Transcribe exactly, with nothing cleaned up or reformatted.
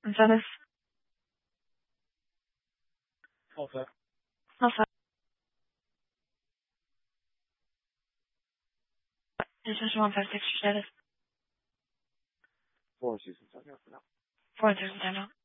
Entonces, no sé. no sé. Dus is one five six status. Four seasons. I guess. No. Four thousand ten.